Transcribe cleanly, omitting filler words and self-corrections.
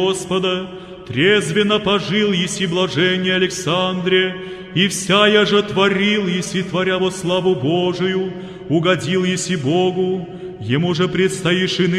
Господа, трезвенно пожил еси блажение Александре, и вся я же творил еси, творя во славу Божию, угодил еси Богу, ему же предстоишь и ныне